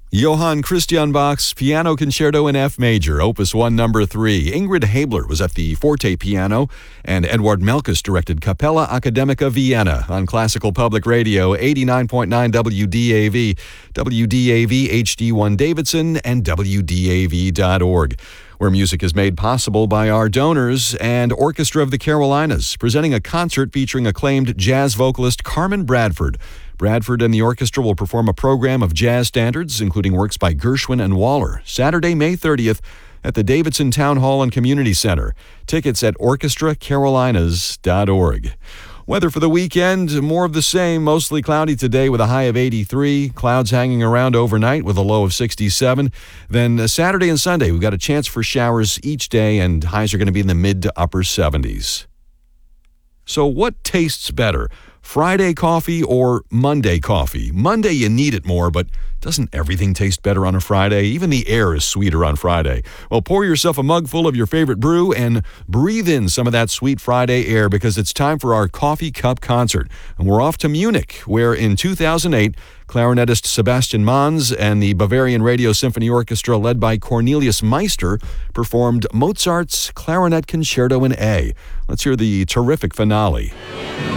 Johann Christian Bach's Piano Concerto in F Major, Opus 1, Number 3. Ingrid Habler was at the forte piano, and Edward Melkus directed Capella Academica Vienna on Classical Public Radio, 89.9 WDAV, WDAV HD1 Davidson, and WDAV.org, where music is made possible by our donors, and Orchestra of the Carolinas, presenting a concert featuring acclaimed jazz vocalist Carmen Bradford. Bradford and the orchestra will perform a program of jazz standards, including works by Gershwin and Waller, Saturday, May 30th at the Davidson Town Hall and Community Center. Tickets at orchestracarolinas.org. Weather for the weekend, more of the same, mostly cloudy today with a high of 83, clouds hanging around overnight with a low of 67. Then Saturday and Sunday, we've got a chance for showers each day, and highs are going to be in the mid to upper 70s. So what tastes better? Friday coffee or Monday coffee? Monday you need it more, but doesn't everything taste better on a Friday? Even the air is sweeter on Friday. Well, pour yourself a mug full of your favorite brew and breathe in some of that sweet Friday air, because it's time for our Coffee Cup concert. And we're off to Munich, where in 2008, clarinetist Sebastian Manz and the Bavarian Radio Symphony Orchestra, led by Cornelius Meister, performed Mozart's Clarinet Concerto in A. Let's hear the terrific finale.